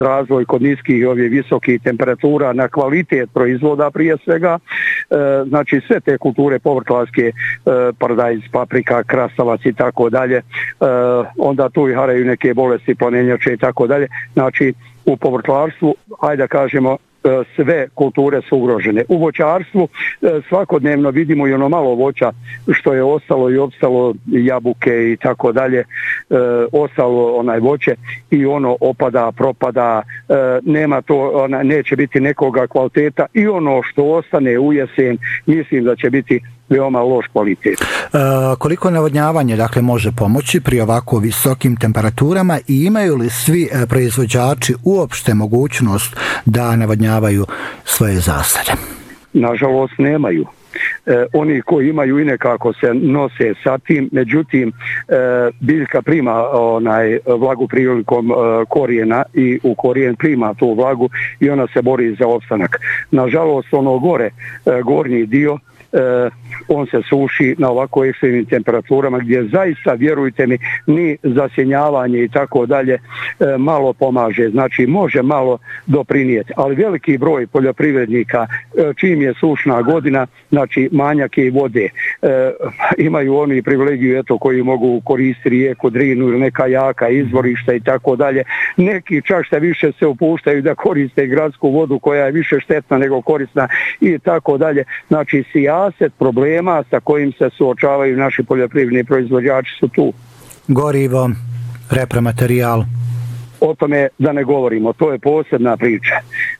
razvoj kod niskih i ovih visokih temperatura na kvalitet proizvoda prije svega. Znači sve te kulture povrtlarske, paradajz, paprika, krastavac i tako dalje, onda tu i haraju neke bolesti, planenjače i tako dalje. Znači u povrtlarstvu, hajde da kažemo, sve kulture su ugrožene. U voćarstvu svakodnevno vidimo i ono malo voća što je ostalo i opstalo, jabuke i tako dalje, ostalo onaj voće i ono opada, propada, nema to, neće biti nekoga kvaliteta i ono što ostane u jesen mislim da će biti veoma loš kvalitet. Koliko navodnjavanje dakle može pomoći pri ovako visokim temperaturama i imaju li svi proizvođači uopšte mogućnost da navodnjavaju svoje zasade? Nažalost nemaju. Oni koji imaju i nekako se nose sa tim, međutim biljka prima vlagu prilikom korijena i u korijen prima tu vlagu i ona se bori za opstanak. Nažalost ono gornji dio on se suši na ovako ekstremnim temperaturama gdje zaista, vjerujte mi, ni zasjenjavanje i tako dalje malo pomaže, znači može malo doprinijeti, ali veliki broj poljoprivrednika čim je sušna godina, znači manjak je i vode, imaju oni privilegiju eto koji mogu koristiti rijeku Drinu ili neka jaka izvorišta i tako dalje, neki čak što više se upuštaju da koriste gradsku vodu koja je više štetna nego korisna i tako dalje, znači sijaset problema sa kojim se suočavaju naši poljoprivredni proizvođači su tu. Gorivo, repromaterijal. O tome da ne govorimo, to je posebna priča.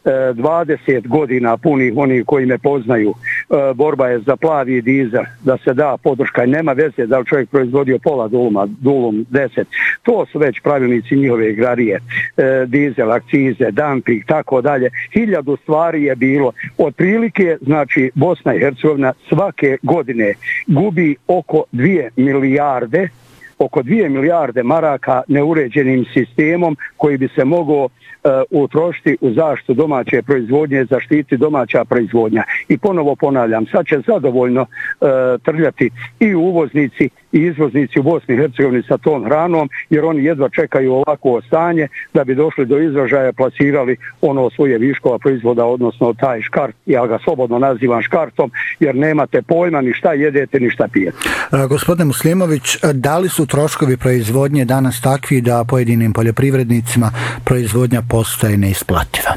20 godina punih oni koji me poznaju, borba je za plavi dizel, da se da podrška i nema veze da li čovjek proizvodio pola dulum 10. To su već pravilnici njihove agrarije, dizel, akcize, dumping, tako dalje. 1000 stvari je bilo. Otprilike, znači, Bosna i Hercegovina svake godine gubi oko 2 milijarde maraka neuređenim sistemom koji bi se mogao utrošiti u zaštitu domaće proizvodnje, zaštiti domaća proizvodnja. I ponovo ponavljam, sad će zadovoljno trljati i uvoznici i izvoznici u Bosni i Hercegovini sa tom hranom, jer oni jedva čekaju ovako stanje da bi došli do izražaja, plasirali ono svoje viškova proizvoda, odnosno taj škart, ja ga slobodno nazivam škartom, jer nemate pojma ni šta jedete, ni šta pijete. Gospodine Muslimović, da li su troškovi proizvodnje danas takvi da pojedinim poljoprivrednicima proizvodnja postaje neisplativa?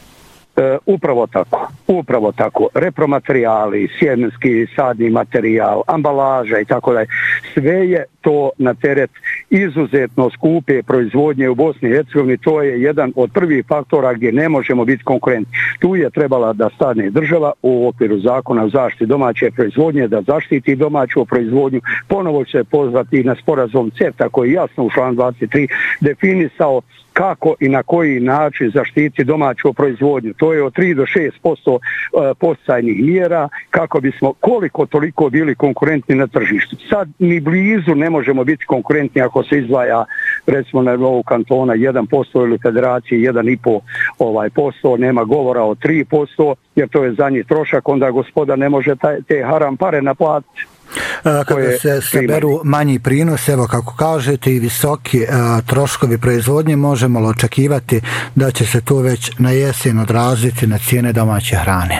Upravo tako. Repromaterijali, sjemenski, sadni materijal, ambalaža i tako dalje. Sve je to na teret izuzetno skupe proizvodnje u Bosni i Hercegovini. To je jedan od prvih faktora gdje ne možemo biti konkurentni. Tu je trebala da stane država u okviru zakona o zaštiti domaće proizvodnje, da zaštiti domaću proizvodnju. Ponovo će se pozvati na sporazum CEFTA koji jasno u članu 23 definisao kako i na koji način zaštiti domaću proizvodnju. To je od 3 do 6% podstajnih mjera kako bismo koliko toliko bili konkurentni na tržištu. Sad ni blizu ne možemo biti konkurentni ako se izdvaja recimo na nivou kantona 1% ili federacije 1,5%, nema govora o 3%, jer to je za njih trošak, onda gospoda ne može te haram pare naplatiti. Kada se saberu manji prinos, evo kako kažete, i visoki troškovi proizvodnje, možemo li očekivati da će se to već na jesen odraziti na cijene domaće hrane?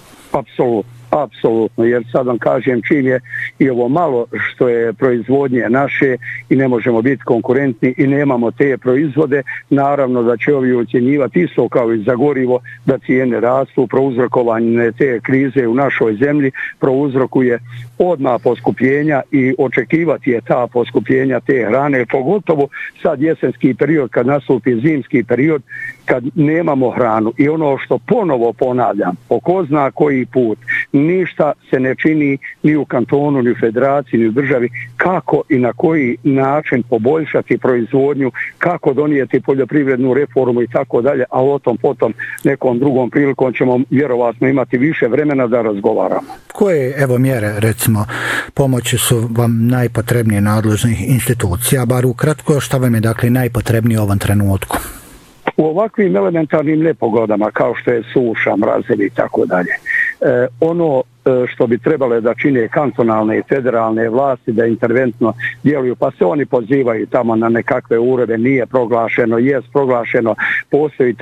Apsolutno, jer sad vam kažem čim je i ovo malo što je proizvodnje naše i ne možemo biti konkurentni i nemamo te proizvode, naravno da će ovi ocjenjivati isto kao i za gorivo da cijene rastu, prouzrokovanje te krize u našoj zemlji prouzrokuje odmah poskupljenja i očekivati je ta poskupljenja te hrane, pogotovo sad jesenski period kad nastupi zimski period kad nemamo hranu i ono što ponovo ponavljam, po ko zna koji put, ništa se ne čini ni u kantonu, ni u federaciji, ni u državi, kako i na koji način poboljšati proizvodnju, kako donijeti poljoprivrednu reformu i tako dalje, a o tom potom nekom drugom prilikom ćemo vjerovatno imati više vremena da razgovaramo. Koje, evo, mjere, recimo, pomoći su vam najpotrebnije nadležnih institucija, bar ukratko, šta vam je dakle najpotrebnije u ovom trenutku? U ovakvim elementarnim nepogodama kao što je suša, mrazevi i tako dalje, ono što bi trebale da čine kantonalne i federalne vlasti, da interventno djeluju, pa se oni pozivaju tamo na nekakve urede, nije proglašeno, jest proglašeno, postoji